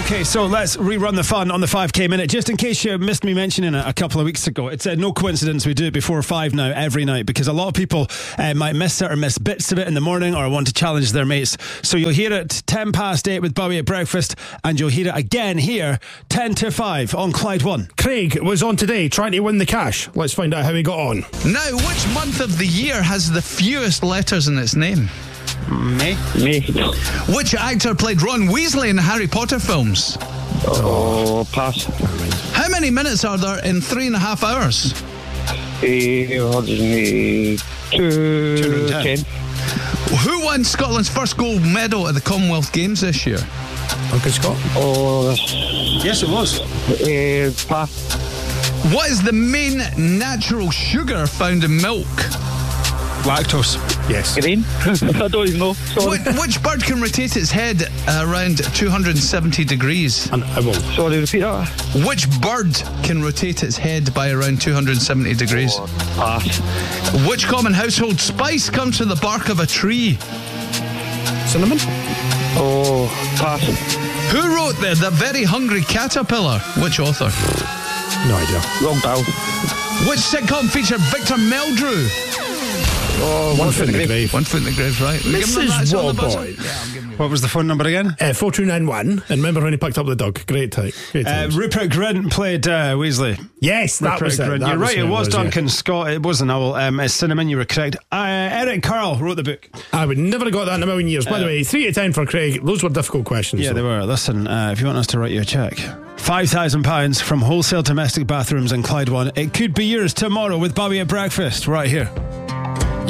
Okay, so let's rerun the fun on the 5K minute. Just in case you missed me mentioning it a couple of weeks ago, it's no coincidence we do it before 5 now, every night, because a lot of people might miss it or miss bits of it in the morning or want to challenge their mates. So you'll hear it 10 past 8 with Bowie at breakfast, and you'll hear it again here 10 to 5 on Clyde One. Craig was on today trying to win the cash. Let's find out how he got on. Now, which month of the year has the fewest letters in its name? May. Which actor played Ron Weasley in the Harry Potter films? Oh, pass. How many minutes are there in 3.5 hours? 210. Who won Scotland's first gold medal at the Commonwealth Games this year? Uncle Scott. Oh, Yes, it was. pass. What is the main natural sugar found in milk? Lactose. Yes. Green. I don't even know. Sorry. Which bird can rotate its head around 270 degrees? And I will. Sorry, repeat that. Which bird can rotate its head by around 270 degrees? Pass. Which common household spice comes from the bark of a tree? Cinnamon. Oh, pass. Who wrote The Very Hungry Caterpillar? Which author? No idea. Wrong bell. Which sitcom featured Victor Meldrew? Oh, One foot in the grave. One foot in the grave, right? We give them that, it's on the buzzer. Warboy. Yeah, I'm giving you What was the phone number again? 4291. And remember when he picked up the dog? Great time. Great times. Rupert Grint played Weasley. Yes, that Rupert was it. Grint. That You're right, who it was yeah. Duncan Scott. It was an owl. It's Cinnamon, you were correct. Eric Carl wrote the book. I would never have got that in a million years. By the way, 3 to 10 for Craig. Those were difficult questions. Yeah, so. they were. Listen, if you want us to write you a check, £5,000 from Wholesale Domestic Bathrooms and Clyde One. It could be yours tomorrow with Bowie at breakfast, right here.